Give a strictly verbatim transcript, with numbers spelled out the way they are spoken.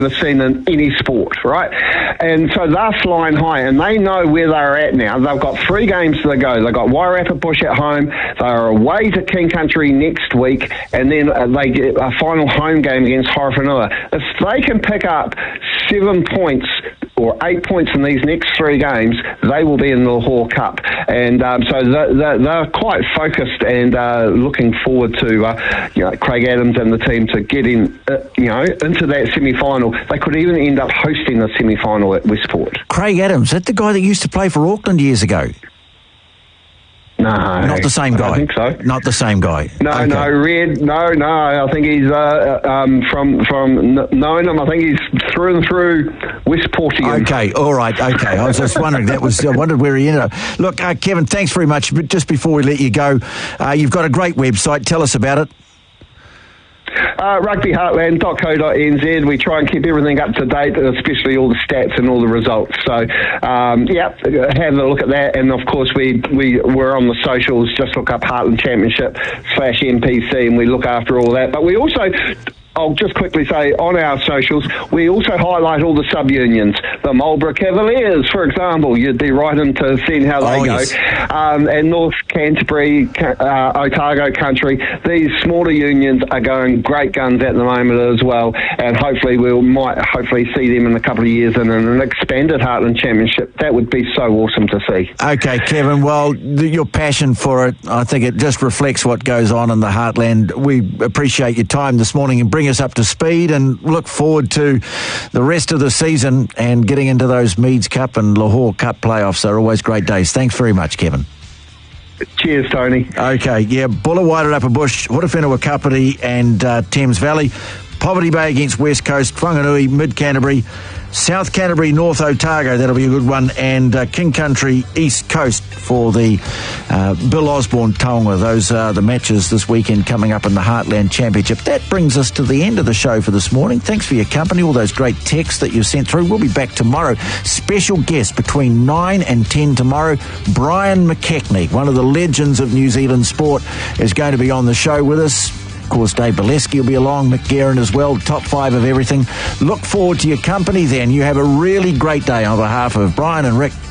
the scene in any sport, right? And so they're flying high, and they know where they're at now. They've got three games to go. They've got Wairarapa Bush at home. They're away to King Country next week, and then uh, they get a final home game against Horowhenua. If they can pick up seven points or eight points in these next three games, they will be in the Lahore Cup. And um, so they're, they're, they're quite focused and uh, looking forward to uh, you know, Craig Adams and the team to get in, uh, you know, into that semi-final. They could even end up hosting the semi-final at Westport. Craig Adams, that the guy that used to play for Auckland years ago? No. Not the same guy? I think so. Not the same guy? No, okay. no, Red, no, no. I think he's, uh, um, from, from knowing him, I think he's through and through Westportian. Okay, all right, okay. I was just wondering, that was, I wondered where he ended up. Look, uh, Kevin, thanks very much. But just before we let you go, uh, you've got a great website. Tell us about it. Uh, rugby heartland dot co dot n z. We try and keep everything up to date, especially all the stats and all the results. So, um, yeah, have a look at that. And of course, we we we're on the socials. Just look up Heartland Championship slash N P C, and we look after all that. But we also, I'll just quickly say, on our socials, we also highlight all the sub-unions. The Marlborough Cavaliers, for example, you'd be right into seeing how they oh, go. Yes. Um, and North Canterbury, uh, Otago Country, these smaller unions are going great guns at the moment as well. And hopefully we we'll, might hopefully see them in a couple of years in an expanded Heartland Championship. That would be so awesome to see. Okay, Kevin, well, th- your passion for it, I think it just reflects what goes on in the Heartland. We appreciate your time this morning and bring us up to speed, and look forward to the rest of the season and getting into those Meads Cup and Lahore Cup playoffs. They're always great days. Thanks very much, Kevin. Cheers, Tony. Okay, yeah, Bulla, Wairarapa Bush, Horowhenua Kapiti and uh, Thames Valley. Poverty Bay against West Coast, Whanganui, Mid Canterbury, South Canterbury, North Otago, that'll be a good one, and uh, King Country, East Coast for the uh, Bill Osborne Taonga. Those are the matches this weekend coming up in the Heartland Championship. That brings us to the end of the show for this morning. Thanks for your company, all those great texts that you sent through. We'll be back tomorrow. Special guest between nine and ten tomorrow, Brian McKechnie, one of the legends of New Zealand sport, is going to be on the show with us. Of course, Dave Bolesky will be along, Mick Guerin as well, top five of everything. Look forward to your company then. You have a really great day on behalf of Brian and Rick.